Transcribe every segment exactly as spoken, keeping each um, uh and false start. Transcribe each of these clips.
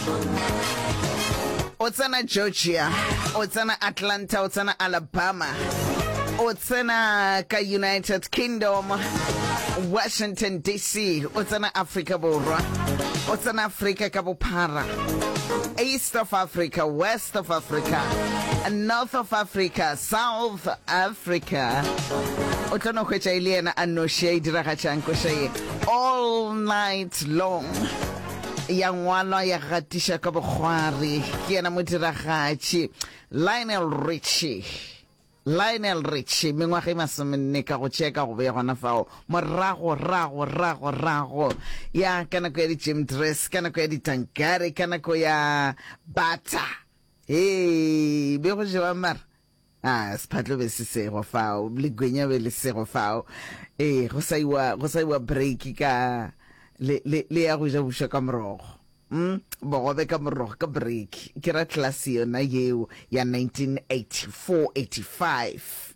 o tsena Georgia, o tsena Atlanta, o tsena Alabama, o tsena ka United Kingdom, Washington D C, o tsena Africa Borwa, o tsena Africa ka bophara, East of Africa, West of Africa, North of Africa, South Africa. O tlono khwetsa ile ena a no shade diragatsang ko shaye all night long. Ya ngwana ya gatisha ka bogwari ke ena mo diragatsi Lionel Richie. Lionel Richie mengwaga masomenne ka go cheka go be gona fao morago rago rago rago ya kana ko ya di gym dress, kana ko ya di tankare, kana ko ya bata. Hey, be go jewa mara ah spatlo be se se go fao le gwenya be le se go fao eh go saiwa go saiwa break ka le le le ya go ja busha ka morogo mm bo go be ka morogo ka break ke ra class yona yeo ya nineteen eighty-four eighty-five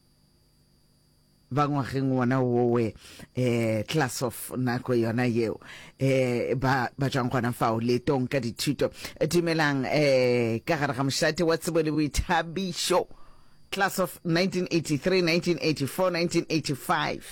bangwageng wona wowe eh class of nako yona yeo eh ba ba jang gona fao le tong ka dithuto dimelang eh ka gare ga mshate wa tsebo le boithabisho class of nineteen eighty-three nineteen eighty-four nineteen eighty-five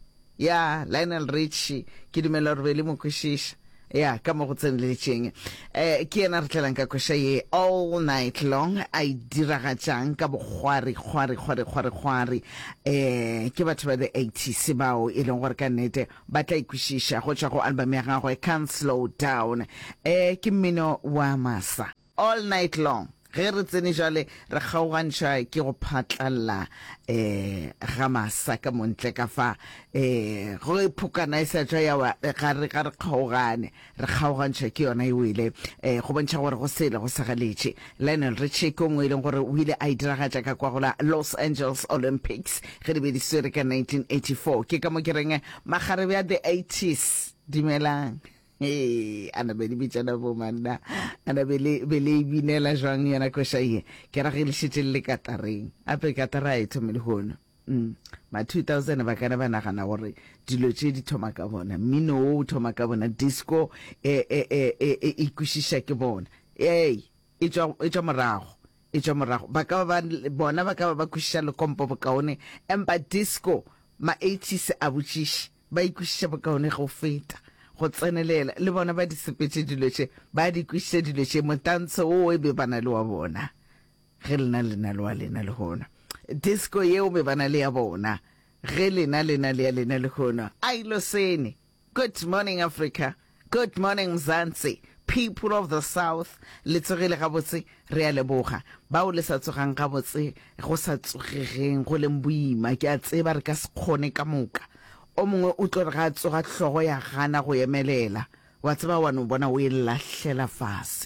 ya Lionel Richie ke dumela re le mo kwishisha ya ka mo go tseneletseng eh ke ena re tlelang ka kweshaye all night long I diragatsang ka bogwari gwari gwari gwari gwari eh ke batho ba the eighties bao e leng gore ka nete ba tla ikwishisha go tswa go album ya gagwe I Can't Slow Down eh ke mmino wa masa all night long ge re tsene jale re kgaogantšha ke go phatlalla eh ga masa ka montle ka fa eh go iphukana e sa tswa ya wa ga re ga re kgaogane re kgaogantšha ke yona e wile eh go bontšha gore go sele go sagaletse Lionel Richie ko ngwe le gore o ile a idiragatša ka kwa gola Los Angeles Olympics ge di be di swere ka nineteen eighty-four ke ka mo ke reng magarebe ya the eighties dimelang eh ana be di bitšana bo manna ana be le be le binela jwang yana ko shaye ke ra ge le shitelle ka tareng ape ka tara e thomile hono mm ma two thousand ba kana ba nagana gore dilo tše di thoma ka bona mmino o thoma ka bona disco e e e e ikushisha ke bona eh e tswa e tswa morago e tswa morago ba ka ba bona ba ka ba kushisha le kompo bokaone empa disco ma eighties a butshishi ba ikushisha bokaone go feta go tsenelela le bona ba di sepetse dilotse ba di kwishe dilotse motantsho o e be bana le wa bona ge lena lena le wa lena le hona disco yeo be bana le ya bona ge lena lena le ya lena le hona ai lo sene good morning Africa, good morning Mzansi, people of the south le tsogile ga botse re ya leboga ba o le sa tsogang ga botse go sa tsogegeng go le mbuima ke a tseba re ka se kgone ka moka o mongwe o tlo ga tsoga tlhogo ya gana go emelela wa tseba wa no bona o e lahlela fase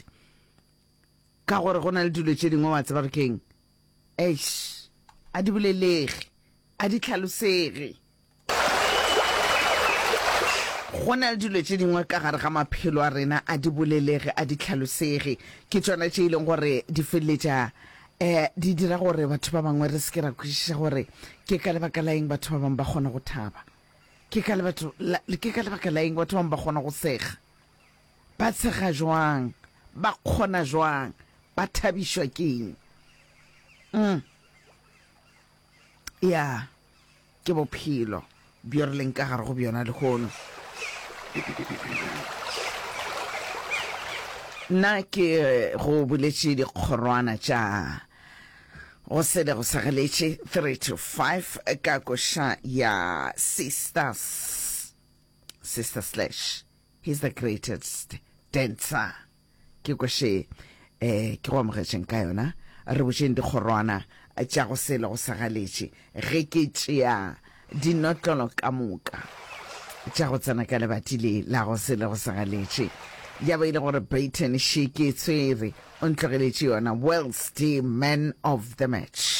ka gore gona le dilo tše dingwe wa tseba re keng eish a di bolelege a di tlhalosege gona le dilo tše dingwe ka gare ga maphelo a rena a di bolelege a di tlhalosege ke tsona tše e leng gore di feleletša eh di dira gore batho ba bangwe re se ke ra kwishisha gore ke ka lebaka la eng batho ba bangwe ba kgona go thaba ke ka lebaka la ke ka lebaka la eng batho ba ba kgona go sega ba tshega jwang ba kgona jwang ba thabishwa keng mm ya ke bophelo bjo re leng ka gare go bjona le gono nna ke go boletše dikgorwana tša go sele go sageletše three to five ka koša ya sisters sister slash he's the greatest dancer ke koše eh ke go amogetšeng ka yona re botšeng dikgorwana tša go sele go sageletše ge ke tšea dinotlolo ka moka tša go tsena ka lebati le la go sele go sageletše ya ba ile gore Peyton Shiki tswere o ntlogeletše yona Wells D man of the match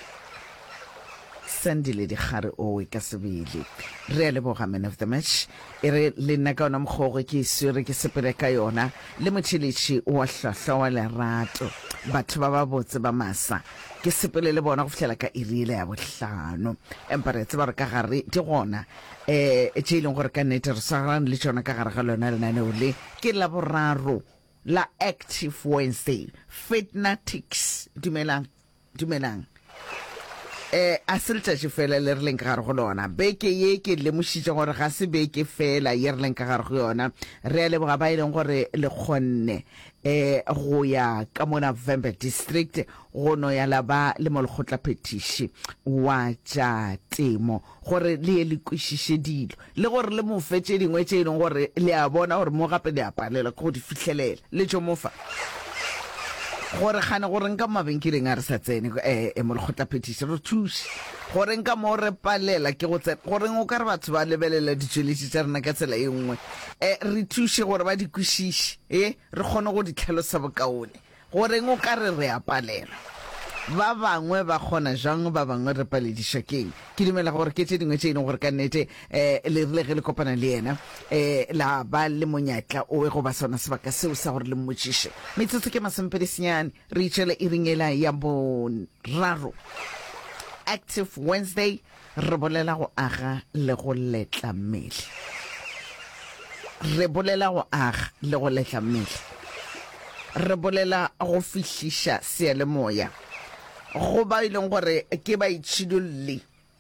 sendile digare o ka sebele re le boga man of the match e re le nna ka ona mkgogo ke iswere ke sepele ka yona le motšheletše wa hlahla wa lerato batho ba ba botse ba masa ke sepele le bona go fihlela ka irile ya bohlano empa re tseba re ka gare di gona eh tše e leng gore ka nnete re sagarane le tšona ka gare ga lona lenaneo le ke la boraro la Active Wednesday. Fitnatics dumelang dumelang eh a se letšatši fela le re leng ka gare go lona beke ye ke lemošitše gore ga se beke fela ye re leng ka gare go yona re a leboga ba e leng gore le kgonne eh go ya ka mona November district go no ya la ba le mo lekgotla phetiši wa tša temo gore le le kwišiše dilo le gore le mo fetse dingwe tše e leng gore le a bona gore mo gape le a palela go di fitlhelela le tšo mofa gore gane gore nka mabenkeleng a re sa tsene eh mo lekgotla phetiši re thuše gore nka mo re palela ke go tsena gore o ka re batho ba lebelela ditšweletši tša rena ka tsela e nngwe eh re thuše gore ba di kwešiše eh re kgone go di tlhalosa bokaone gore o ka re re a palela ba bangwe ba kgona jang ba bangwe re palediša keng ke dumela gore ke tše dingwe tše e leng gore ka nnete eh le rile ge le kopana le yena eh la ba le monyatla o we go ba sona sebaka seo sa gore le mmotšiše metsotso ke masempedisenyane re itšhele e ringela ya boraro Active Wednesday re bolela go aga le go letla mmele re bolela go aga le go letla mmele re bolela go fihliša sealemoya go ba ileng gore ke ba itšhidolle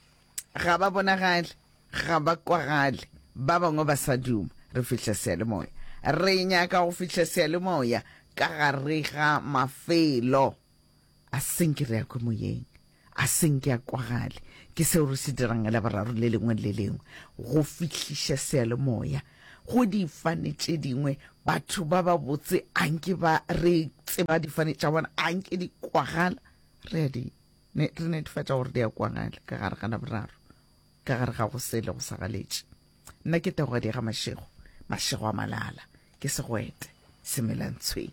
ga ba bonagale ga ba kwagale ba bangwe ba sa duma re fihla sealemoya re nyaka go fihla sealemoya ka gare ga mafelo a senke re ya kwa moyeng a senke ya kwagale ke seo re se dirang la boraro le lengwe le lengwe go fihliša sealemoya go difane tše dingwe batho ba ba botse anke ba re tseba difane tša bona anke di kwagala re di ne re netefatša gore di a kwagale ka gare ga laboraro ka gare ga go sele go sagaletše nna ke tego di ga mašego mašego a malala ke segwete semelantshweng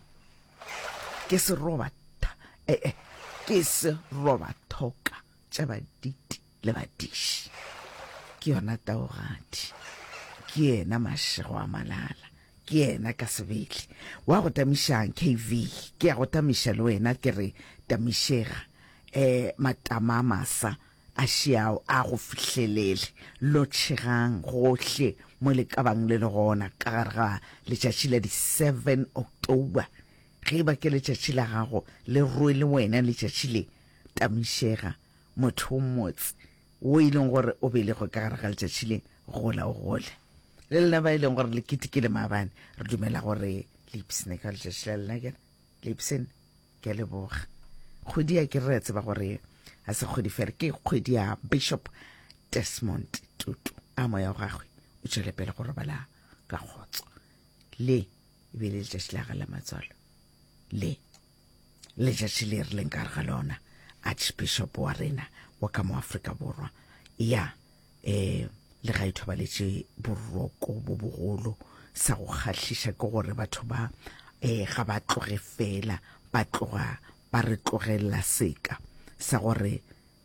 ke se robata eh eh ke se robathoka tša baditi le badiši ke yona taogadi ke yena mašego a malala ke yena ka sebele wa go tamišang K V ke ya go tamiša le wena ke re tamišega eh matama masa a šiao a go fihlelele lo tšhegang gohle mo le kabang le le gona ka gare ga letšatši la di seven October ge ba ke letšatši la gago le rwele wena letšatši le tamišega motho motse o ileng gore o bele go ka gare ga letšatši le gola o gole le lena ba ileng gore le ketekele maabane re dumela gore leipsene ka letšatši la lena kena leipsene ke leboga kgwedi ya ke re tseba gore a se kgwedi fere ke kgwedi ya Bishop Desmond Tutu a moya wa gagwe o tšwele pele gore bala ka kgotso le e be le letšatši la ga la matswalo le letšatši le re leng ka ga lona Archbishop wa rena wa ka mo Afrika Borwa ya eh le ga ithobaletše boroko bo bogolo sa go kgahliša ke gore batho ba eh ga ba tloge fela ba tloga ba re tlogela seka sa gore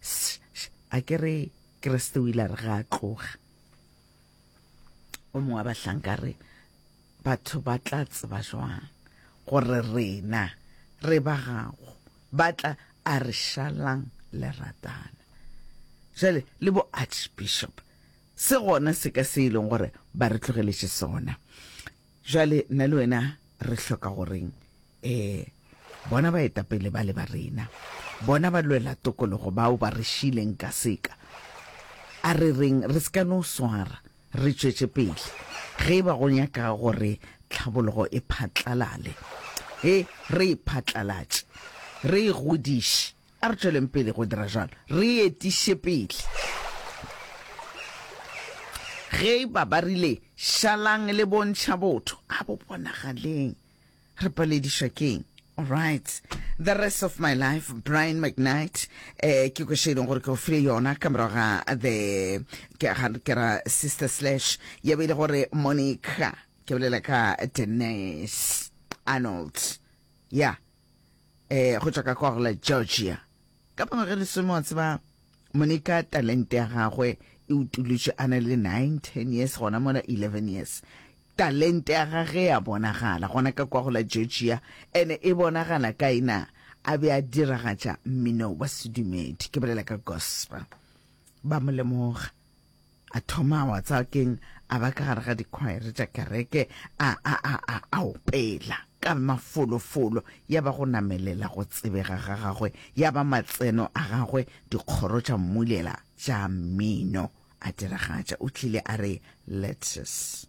a ke re Kriste o ile a re ga a tloga o mongwe ba hlankare batho ba tla tseba jwang gore rena re ba gago ba tla a re šalang le ratana jale le bo Archbishop se gona se ka se ileng gore ba re tlogeletše sona jale nna le wena re hloka goreng eh bona ba etapele ba le ba rena bona ba lwela tokologo bao ba re šileng ka seka a re reng re ska no swara re tšwetše pele ge ba go nyaka gore tlhabologo e phatlalale e re iphatlalatše re e godiše a re tšweleng pele go dira jalo re etiše pele ge ba ba rile šalang le bontšha botho a bo bonagaleng re paledišwa keng. All right, the rest of my life, Brian McKnight, eh, ke go shedong gore ke go file yona ka morago ga the ke ra sister slash ya bile gore Monica ke bolela ka Denise Arnold ya eh go tsaka kwa go la Georgia ka pa re le somo tseba Monica talent ya gagwe e utulutse ana le nine ten years gona mo eleven years talent ya gage ya bonagala gona ka kwa go la Georgia ene e bonagala ka ina a be a diragatša mmino wa sedumedi ke bolela ka gospel ba mo lemoga a thoma wa tsa keng a ba ka gare ga dikhwaere tša kereke a a a a a opela ka mafolofolo ya ba go namelela go tsebega ga gagwe ya ba matseno a gagwe dikgoro tša mmulela tša mmino a diragatša o tlile a re let's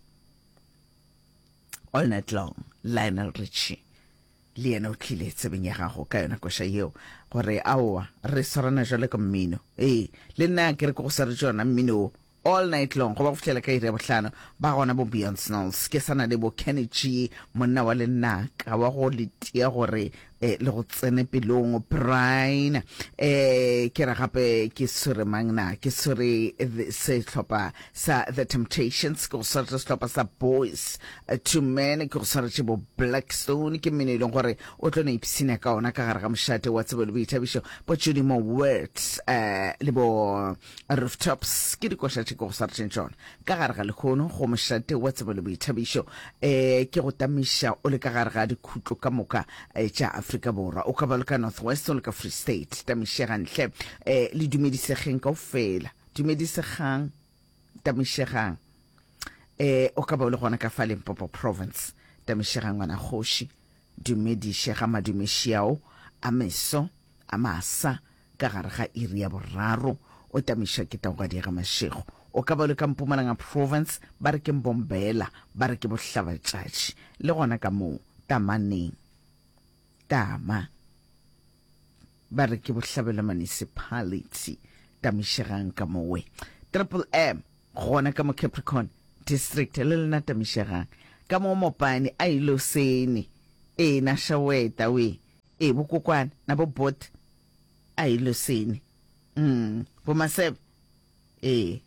all night long. Lionel Richie le yena o tlile tsebeng ya gago ka yona koša yeo gore aowa re swarana jale ka mmino ee le nna ke re ko go sa re jona mmino all night long go ba go fitlhela ka iri ya bohlano ba gona bo Beyonce Knowles ke sana le bo Kenny G monna wa lenaka wa go letia gore eh, le go tsene pelong Brian eh ke ra gape ke sore mangna ke sore se tlhopa sa The Temptations go sore se tlhopa sa Boys uh, to Men go sore se bo Blackstone ke mene le gore o tlo ne ipsina ka ona ka gare ga mshate wa tsebo le boithabišo bo Judy Mo Words eh le bo Rooftops ke di koša go sore tšona ka gare ga lekgono go mshate wa tsebo le boithabišo eh ke go tamiša o le ka gare ga dikhutlo ka moka tša Afrika Borwa o ka ba le ka Northwest o le ka Free State tamišegantle eh le dumedisegeng kaofela dumedisegang tamišegang eh o ka ba le gona ka fa Limpopo Province tamišegang ngwana kgoši dumedisega madumešiao a meso a masa ka gare ga iri ya boraro o tamiša ke tau ga diega mašego o ka ba le ka Mpumalanga Province ba re ke Mbombela ba re ke Bohlabatšatši le gona ka moo Tamaneng Tama ba re ke Bohlabela Municipality tamišegang ka mowe Triple M gona ka mo Capricorn District le lena tamišegang ka mo Mopane a ilo sene e na Shaweta we e bokokwana na bo bot a ilo sene mm bo Masebe eh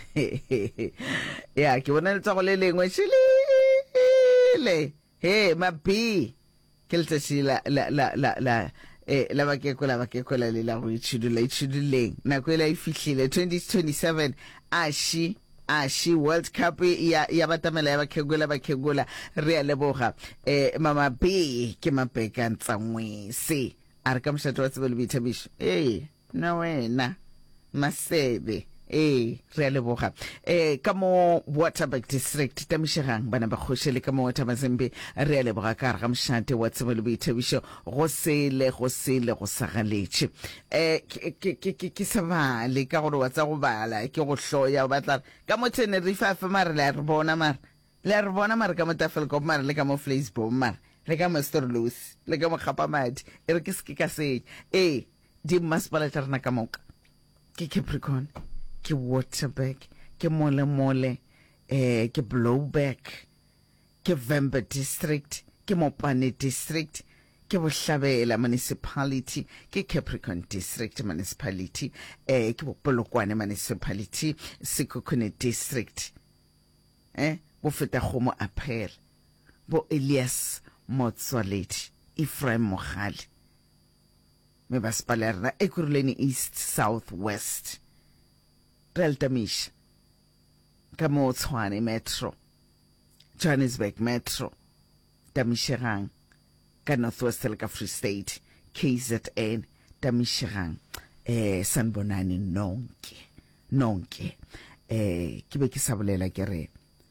ya ke bona le tsago le lengwe tshile he mabi ke le tsela la la la la eh la ba ke kola ba ke kola le la go itshudula itshuduleng na go ela ifihlile twenty twenty-seven ashi ashi World Cup ya ya batamela ya bakhegola bakhegola re a leboga eh mama B ke mapeka ntsangwe se a re ka mshato wa tsebele boithabišo eh na wena Masebe eh re a leboga eh ka mo Waterberg District tamišegang bana ba khošele ka mo Waterberg re a leboga ka re ga mšate wa tsebele boithabišo go sele go sele go sagaletše eh ke ke ke sa bale ka gore wa tsa go bala ke go hloya o batla ka mo Tenerife fa mare le re bona mare le re bona mare ka mo Tafelkop mare le ka mo Facebook mare le ka mo Storloos le ka mo Khapamadi e re ke se ka se eh di masipala tsarna ka moka ke Capricorn ke Waterberg ke Mole Mole eh ke Blowback ke Vemba District ke Mopane District ke Bohlabela Municipality ke Capricorn District Municipality eh ke Polokwane Municipality Sekhukhune District eh bo feta go mo Appel bo Elias Motswaledi Ephraim Mogale me ba spalerna e Kuruleni East South West Reltamish ka mo Tshwane Metro Johannesburg Metro tamisherang ka Northwest le ka Free State K Z N tamisherang eh sanbonani nonke nonke eh ke be ke sa bolela ke re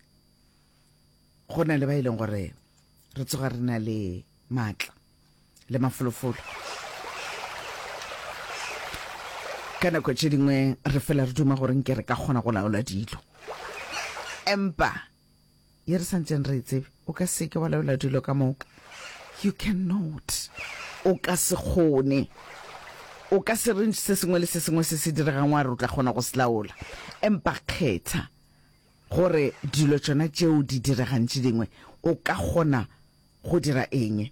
gona le ba ileng gore re tsoga rena le matla le mafolofolo kana go tshedingwe re fela re duma gore nke re ka gona go laola dilo empa ye re santseng re tsebe o ka se ke wa laola dilo ka moka you cannot o ka se gone o ka se re se sengwe le se sengwe se se diregang wa re o tla gona go se laola empa kgetha gore dilo tsona tšeo di diregang tše dingwe o ka gona go dira eng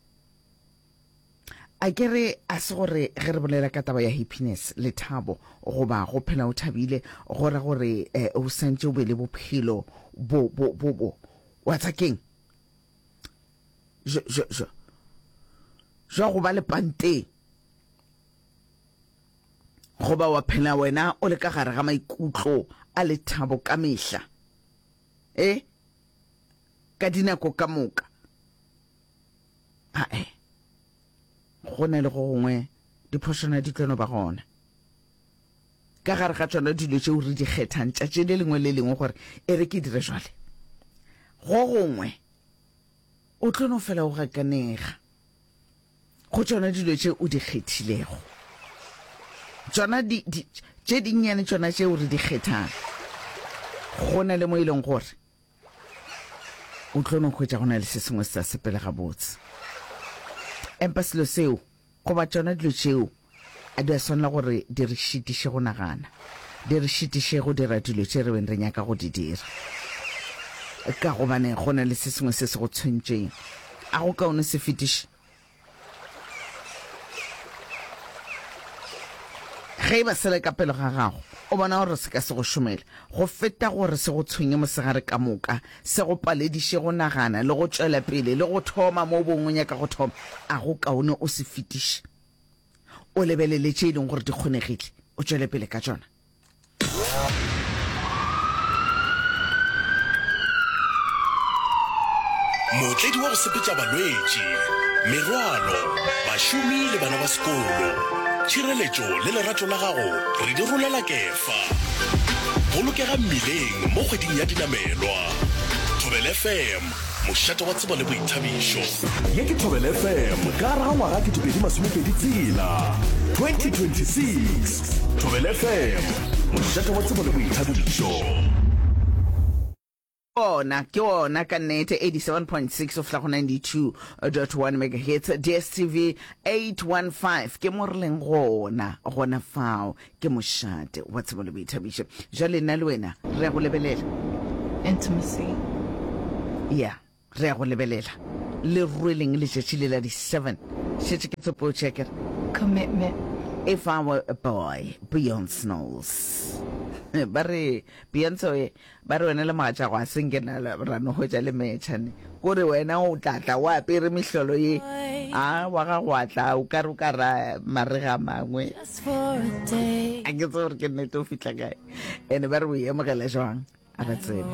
a kere a se gore ge re bolela ka taba ya happiness le thabo goba go phela o thabile gore gore o sentse o be le bophelo bo bo bo bo wa tsakeng je je je jo go ba le pante go ba wa phela wena o le ka gare ga maikutlo a le thabo ka mehla eh ka dinako ka moka a eh gona le go gongwe diphošana di tlono ba gona ka gare ga tsona dilo tšeo re di kgethang tšatši le lengwe le lengwe gore e re ke dire jwale go gongwe o tlo no fela o gakanega go tsona dilo tse o di kgethilego tsona di tse dinnyane tsona tse o re di kgethang go na le mo ileng gore o tlo no khwetsa go na le se sengwe se se pele ga botse empa selo seo go ba tsona dilo tseo a di sonna gore di re shitiše go nagana di re shitiše go dira dilo tse re beng re nyaka go di dira ka go bane go na le se sengwe se se go tshwentseng a go ka one se fetiše ge ba sele ka pele ga gago o bona gore se ka se go šomela go feta gore se go tshwenye mosegare ka moka se go palediše go nagana le go tšwela pele le go thoma mo bongwe nyaka go thoma a go kaone o se fetiše o lebelele tše e leng gore di kgonegile o tšwele pele ka tsona motledi wa go sepetša balwetši merwalo bašomi le bana ba sekolo tšhireletšo le lerato la gago re di rolela kefa bolokega mmileng mo kgweding ya dinamelwa Thobela F M mošate wa tsebo le boithabišo ye ke Thobela F M ka raga ngwaga ke dipedi masomepedi tsela twenty twenty-six Thobela F M mošate wa tsebo le boithabišo ona ke ona ka nnete eighty-seven point six of la ninety-two point one megahertz D S T V eight one five ke mo re leng gona gona fao ke mošate wa tsebo le boithabišo jale nna le wena re go lebelela intimacy yeah re go lebelela le rweleng le tšatši le la di seven šetše ke tsopo checker commitment. If I were a boy, Beyonce knows. Bare Beyonce bare wena le macha go sengena la rano ho ja le mechane gore wena o tlatla wa pere mihlolo ye a wa ga wa tla o ka ro ka ra marega mangwe a ke tsore ke nne to fitla gae ene bare o emogela jwang a ba tsebe